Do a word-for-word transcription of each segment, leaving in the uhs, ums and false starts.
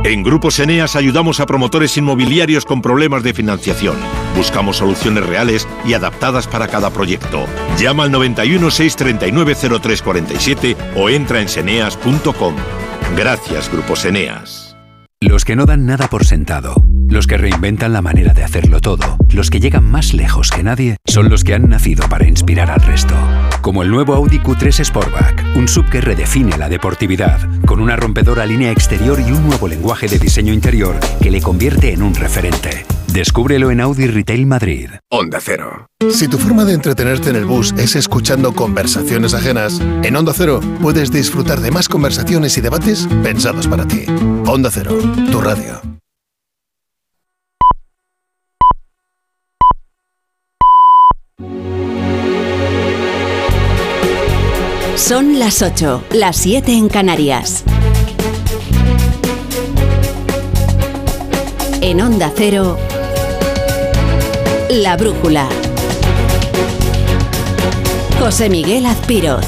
En Grupos Eneas ayudamos a promotores inmobiliarios con problemas de financiación. Buscamos soluciones reales y adaptadas para cada proyecto. Llama al noventa y uno, seiscientos treinta y nueve, cero tres cuarenta y siete o entra en seneas punto com. Gracias, Grupos Eneas. Los que no dan nada por sentado, los que reinventan la manera de hacerlo todo, los que llegan más lejos que nadie, son los que han nacido para inspirar al resto. Como el nuevo Audi Q tres Sportback, un S U V que redefine la deportividad, con una rompedora línea exterior y un nuevo lenguaje de diseño interior que le convierte en un referente. Descúbrelo en Audi Retail Madrid. Onda Cero. Si tu forma de entretenerte en el bus es escuchando conversaciones ajenas, en Onda Cero puedes disfrutar de más conversaciones y debates pensados para ti. Onda Cero, tu radio. Son las ocho, las siete en Canarias. En Onda Cero, La Brújula. José Miguel Azpiroz.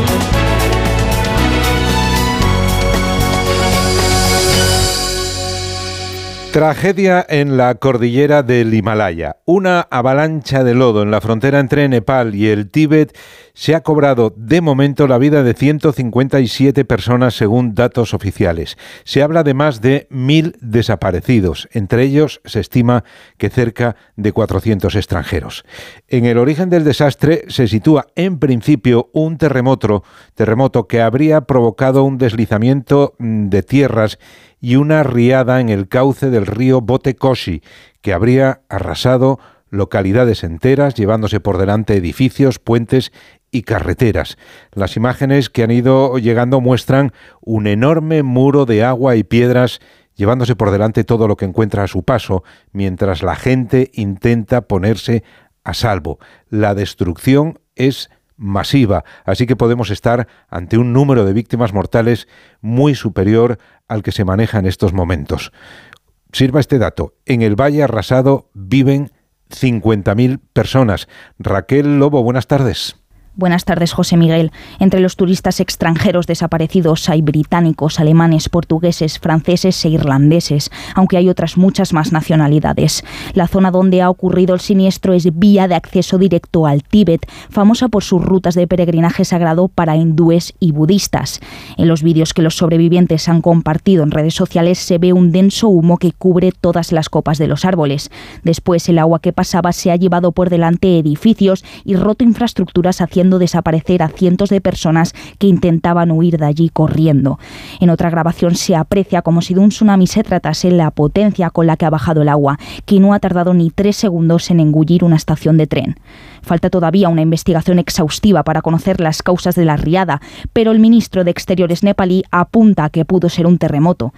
Tragedia en la cordillera del Himalaya. Una avalancha de lodo en la frontera entre Nepal y el Tíbet se ha cobrado de momento la vida de ciento cincuenta y siete personas según datos oficiales. Se habla de más de mil desaparecidos. Entre ellos se estima que cerca de cuatrocientos extranjeros. En el origen del desastre se sitúa en principio un terremoto, terremoto que habría provocado un deslizamiento de tierras y una riada en el cauce del río Botekoshi, que habría arrasado localidades enteras, llevándose por delante edificios, puentes y carreteras. Las imágenes que han ido llegando muestran un enorme muro de agua y piedras llevándose por delante todo lo que encuentra a su paso, mientras la gente intenta ponerse a salvo. La destrucción es masiva, así que podemos estar ante un número de víctimas mortales muy superior al que se maneja en estos momentos. Sirva este dato: en el valle arrasado viven cincuenta mil personas. Raquel Lobo, buenas tardes. Buenas tardes, José Miguel. Entre los turistas extranjeros desaparecidos hay británicos, alemanes, portugueses, franceses e irlandeses, aunque hay otras muchas más nacionalidades. La zona donde ha ocurrido el siniestro es vía de acceso directo al Tíbet, famosa por sus rutas de peregrinaje sagrado para hindúes y budistas. En los vídeos que los sobrevivientes han compartido en redes sociales se ve un denso humo que cubre todas las copas de los árboles. Después, el agua que pasaba se ha llevado por delante edificios y roto infraestructuras haciendo desaparecer a cientos de personas que intentaban huir de allí corriendo. En otra grabación se aprecia como si de un tsunami se tratase la potencia con la que ha bajado el agua, que no ha tardado ni tres segundos en engullir una estación de tren. Falta todavía una investigación exhaustiva para conocer las causas de la riada, pero el ministro de Exteriores nepalí apunta a que pudo ser un terremoto.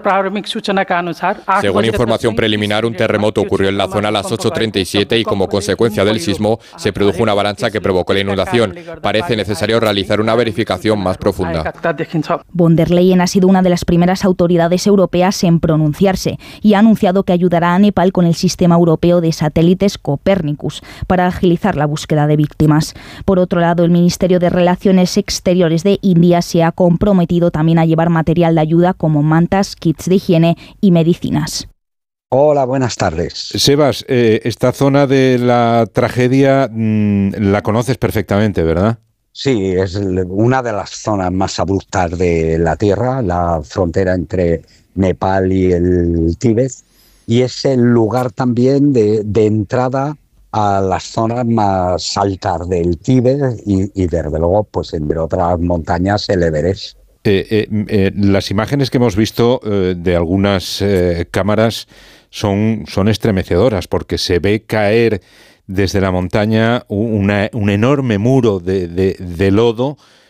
Según información preliminar, un terremoto ocurrió en la zona a las ocho treinta y siete y como consecuencia del sismo se produjo una avalancha que provocó la inundación. Parece necesario realizar una verificación más profunda. Von der Leyen ha sido una de las primeras autoridades europeas en pronunciarse y ha anunciado que ayudará a Nepal con el sistema europeo de satélites Copernicus para agilizar la búsqueda de víctimas. Por otro lado, el Ministerio de Relaciones Exteriores de India se ha comprometido también a llevar material de ayuda como mantas, kits de higiene y medicinas. Hola, buenas tardes. Sebas, eh, esta zona de la tragedia mmm, la conoces perfectamente, ¿verdad? Sí, es una de las zonas más abruptas de la Tierra, la frontera entre Nepal y el Tíbet, y es el lugar también de, de entrada a las zonas más altas del Tíbet y, y desde luego, pues entre otras montañas, el Everest. Eh, eh, eh, las imágenes que hemos visto eh, de algunas eh, cámaras son, son estremecedoras porque se ve caer desde la montaña una, un enorme muro de, de, de lodo